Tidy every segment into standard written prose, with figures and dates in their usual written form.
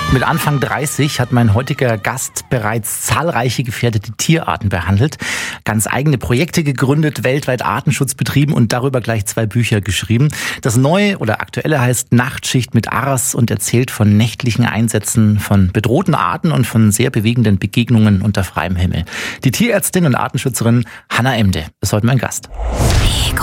Mit Anfang 30 hat mein heutiger Gast bereits zahlreiche gefährdete Tierarten behandelt, ganz eigene Projekte gegründet, weltweit Artenschutz betrieben und darüber gleich 2 Bücher geschrieben. Das neue oder aktuelle heißt Nachtschicht mit Aras und erzählt von nächtlichen Einsätzen von bedrohten Arten und von sehr bewegenden Begegnungen unter freiem Himmel. Die Tierärztin und Artenschützerin Hannah Emde ist heute mein Gast. Ego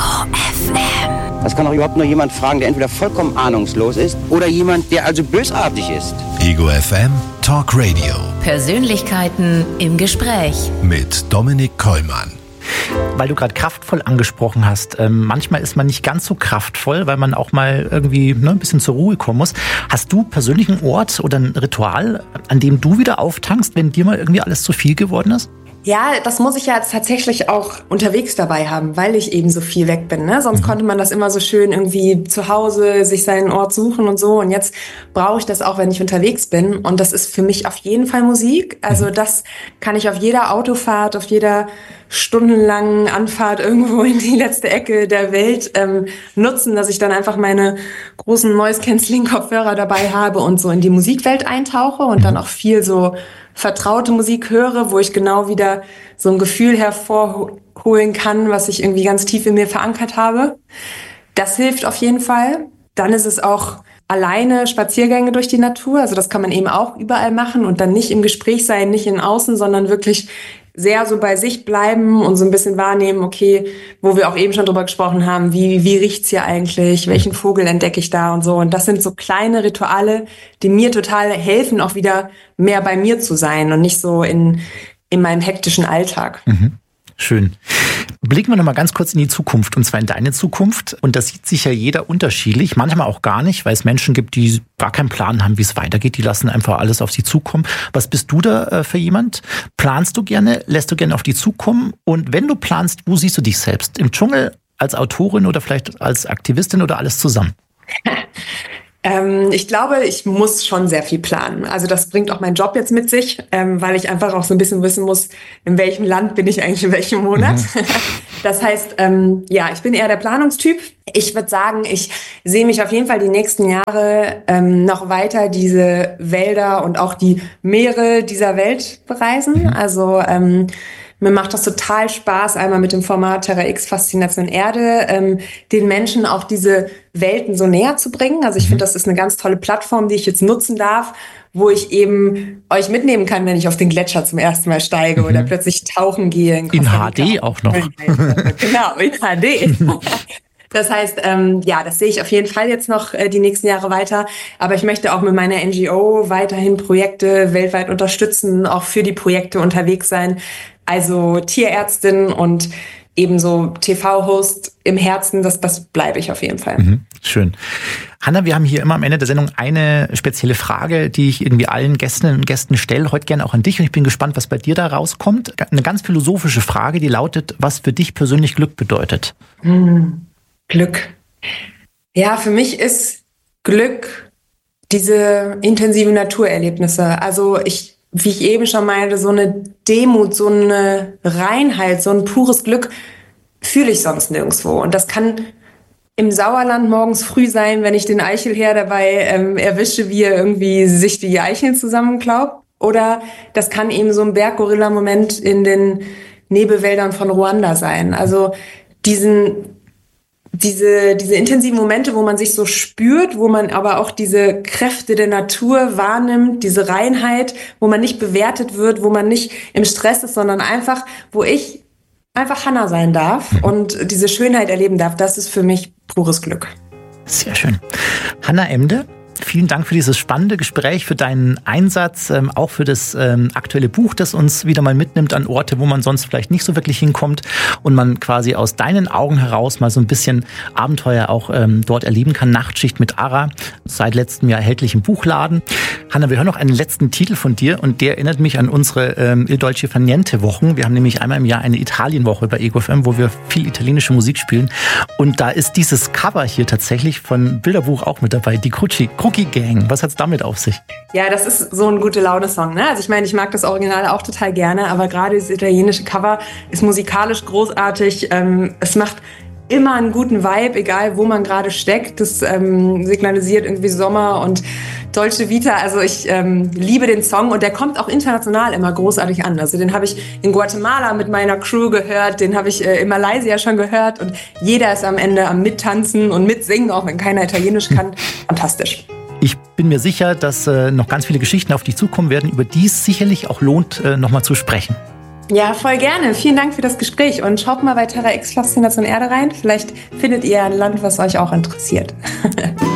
FM. Das kann doch überhaupt nur jemand fragen, der entweder vollkommen ahnungslos ist oder jemand, der also bösartig ist. Ego FM Talk Radio. Persönlichkeiten im Gespräch. Mit Dominik Kollmann. Weil du gerade kraftvoll angesprochen hast, manchmal ist man nicht ganz so kraftvoll, weil man auch mal irgendwie ein bisschen zur Ruhe kommen muss. Hast du persönlich einen Ort oder ein Ritual, an dem du wieder auftankst, wenn dir mal irgendwie alles zu viel geworden ist? Ja, das muss ich ja jetzt tatsächlich auch unterwegs dabei haben, weil ich eben so viel weg bin. Ne? Sonst konnte man das immer so schön irgendwie zu Hause sich seinen Ort suchen und so. Und jetzt brauche ich das auch, wenn ich unterwegs bin. Und das ist für mich auf jeden Fall Musik. Also das kann ich auf jeder Autofahrt, auf jeder stundenlangen Anfahrt irgendwo in die letzte Ecke der Welt nutzen, dass ich dann einfach meine großen Noise-Canceling-Kopfhörer dabei habe und so in die Musikwelt eintauche und dann auch viel so vertraute Musik höre, wo ich genau wieder so ein Gefühl hervorholen kann, was ich irgendwie ganz tief in mir verankert habe. Das hilft auf jeden Fall. Dann ist es auch alleine Spaziergänge durch die Natur. Also das kann man eben auch überall machen und dann nicht im Gespräch sein, nicht in Außen, sondern wirklich sehr so bei sich bleiben und so ein bisschen wahrnehmen, okay, wo wir auch eben schon drüber gesprochen haben, wie riecht's hier eigentlich, welchen Vogel entdecke ich da und so. Und das sind so kleine Rituale, die mir total helfen, auch wieder mehr bei mir zu sein und nicht so in meinem hektischen Alltag. Schön. Blicken wir noch mal ganz kurz in die Zukunft, und zwar in deine Zukunft. Und da sieht sich ja jeder unterschiedlich, manchmal auch gar nicht, weil es Menschen gibt, die gar keinen Plan haben, wie es weitergeht. Die lassen einfach alles auf sie zukommen. Was bist du da für jemand? Planst du gerne? Lässt du gerne auf die zukommen? Und wenn du planst, wo siehst du dich selbst? Im Dschungel, als Autorin oder vielleicht als Aktivistin oder alles zusammen? Ich glaube, ich muss schon sehr viel planen. Also das bringt auch mein Job jetzt mit sich, weil ich einfach auch so ein bisschen wissen muss, in welchem Land bin ich eigentlich in welchem Monat. Das heißt, ich bin eher der Planungstyp. Ich würde sagen, ich sehe mich auf jeden Fall die nächsten Jahre noch weiter diese Wälder und auch die Meere dieser Welt bereisen. Also mir macht das total Spaß, einmal mit dem Format Terra X Faszination Erde, den Menschen auch diese Welten so näher zu bringen. Also ich finde, das ist eine ganz tolle Plattform, die ich jetzt nutzen darf, wo ich eben euch mitnehmen kann, wenn ich auf den Gletscher zum ersten Mal steige oder plötzlich tauchen gehe. In HD auch noch. Genau, in HD. Das heißt, das sehe ich auf jeden Fall jetzt noch die nächsten Jahre weiter. Aber ich möchte auch mit meiner NGO weiterhin Projekte weltweit unterstützen, auch für die Projekte unterwegs sein. Also Tierärztin und ebenso TV-Host im Herzen, das bleibe ich auf jeden Fall. Schön. Hannah, wir haben hier immer am Ende der Sendung eine spezielle Frage, die ich irgendwie allen Gästinnen und Gästen stelle, heute gerne auch an dich. Und ich bin gespannt, was bei dir da rauskommt. Eine ganz philosophische Frage, die lautet, was für dich persönlich Glück bedeutet? Glück. Ja, für mich ist Glück diese intensiven Naturerlebnisse. Also wie ich eben schon meinte, so eine Demut, so eine Reinheit, so ein pures Glück fühle ich sonst nirgendwo. Und das kann im Sauerland morgens früh sein, wenn ich den Eichelherr dabei erwische, wie er irgendwie sich die Eicheln zusammenklaubt. Oder das kann eben so ein Berggorilla-Moment in den Nebelwäldern von Ruanda sein. Also diese intensiven Momente, wo man sich so spürt, wo man aber auch diese Kräfte der Natur wahrnimmt, diese Reinheit, wo man nicht bewertet wird, wo man nicht im Stress ist, sondern einfach, wo ich einfach Hannah sein darf und diese Schönheit erleben darf, das ist für mich pures Glück. Sehr schön. Hannah Emde, vielen Dank für dieses spannende Gespräch, für deinen Einsatz, auch für das aktuelle Buch, das uns wieder mal mitnimmt an Orte, wo man sonst vielleicht nicht so wirklich hinkommt und man quasi aus deinen Augen heraus mal so ein bisschen Abenteuer auch dort erleben kann. Nachtschicht mit Ara, seit letztem Jahr erhältlich im Buchladen. Hannah, wir hören noch einen letzten Titel von dir und der erinnert mich an unsere Il Dolce Far Niente Wochen. Wir haben nämlich einmal im Jahr eine Italienwoche bei Ego FM, wo wir viel italienische Musik spielen und da ist dieses Cover hier tatsächlich von Bilderbuch auch mit dabei, die Crookie Gang. Was hat's damit auf sich? Ja, das ist so ein Gute-Laune-Song, ne? Also ich meine, ich mag das Original auch total gerne, aber gerade das italienische Cover ist musikalisch großartig. Es macht immer einen guten Vibe, egal wo man gerade steckt. Das signalisiert irgendwie Sommer und Dolce Vita, also ich liebe den Song und der kommt auch international immer großartig an. Also den habe ich in Guatemala mit meiner Crew gehört, den habe ich in Malaysia schon gehört und jeder ist am Ende am Mittanzen und Mitsingen, auch wenn keiner Italienisch kann. Fantastisch. Ich bin mir sicher, dass noch ganz viele Geschichten auf dich zukommen werden, über die es sicherlich auch lohnt, nochmal zu sprechen. Ja, voll gerne. Vielen Dank für das Gespräch und schaut mal bei Terra X Faszination Erde rein. Vielleicht findet ihr ein Land, was euch auch interessiert.